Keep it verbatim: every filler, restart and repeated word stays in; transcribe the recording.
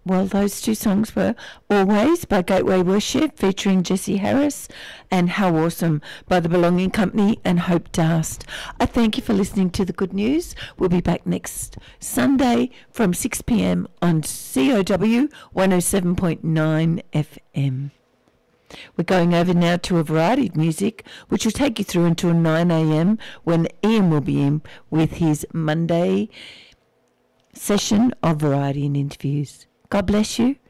Well, those two songs were Always by Gateway Worship featuring Jesse Harris and How Awesome by The Belonging Company and Hope Dast. I thank you for listening to The Good News. We'll be back next Sunday from six p.m. on C O W one oh seven point nine F M. We're going over now to a variety of music, which will take you through until nine a.m. when Ian will be in with his Monday session of variety and interviews. God bless you.